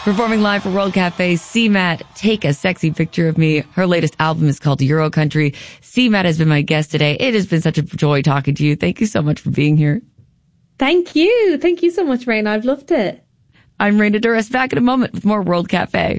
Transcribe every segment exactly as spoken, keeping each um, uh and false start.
Performing live for World Cafe, C MAT, Take a Sexy Picture of Me. Her latest album is called Euro Country. C MAT has been my guest today. It has been such a joy talking to you. Thank you so much for being here. Thank you. Thank you so much, Raina. I've loved it. I'm Raina Douris, back in a moment with more World Cafe.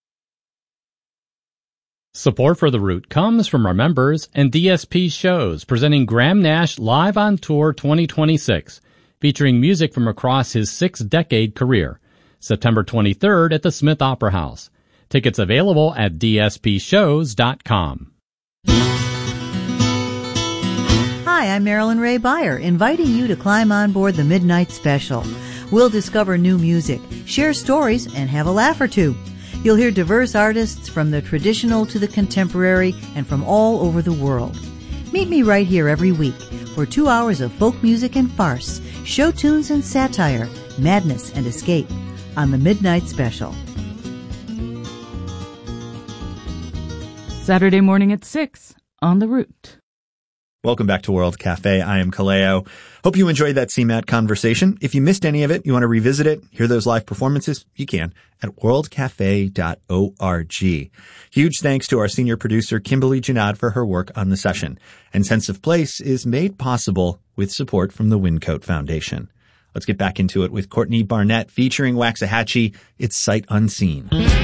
Support for The Root comes from our members and D S P shows presenting Graham Nash Live on Tour twenty twenty-six, featuring music from across his six-decade career. September twenty-third at the Smith Opera House. Tickets available at d s p shows dot com. Hi, I'm Marilyn Ray Beyer, inviting you to climb on board the Midnight Special. We'll discover new music, share stories, and have a laugh or two. You'll hear diverse artists from the traditional to the contemporary and from all over the world. Meet me right here every week for two hours of folk music and farce, show tunes and satire, madness and escape on the Midnight Special. Saturday morning at six on The Root. Welcome back to World Cafe. I am Kaleo. Hope you enjoyed that C MAT conversation. If you missed any of it, you want to revisit it, hear those live performances, you can at world cafe dot org. Huge thanks to our senior producer, Kimberly Janad, for her work on the session. And Sense of Place is made possible with support from the Wyncote Foundation. Let's get back into it with Courtney Barnett featuring Waxahachie. It's Sight Unseen.